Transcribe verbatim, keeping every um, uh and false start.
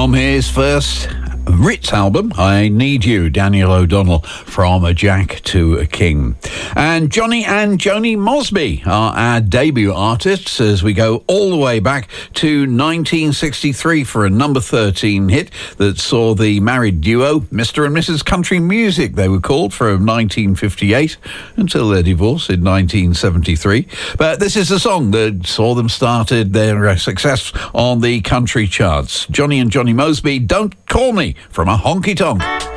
from his first Ritz album, I Need You, Daniel O'Donnell, from a Jack to a King. And Johnny and Joni Mosby are our debut artists as we go all the way back to nineteen sixty-three for a number thirteen hit that saw the married duo Mister and Missus Country Music, they were called, from nineteen fifty-eight until their divorce in nineteen seventy-three. But this is the song that saw them started their success on the country charts. Johnny and Johnny Mosby, Don't Call Me, from a honky tonk.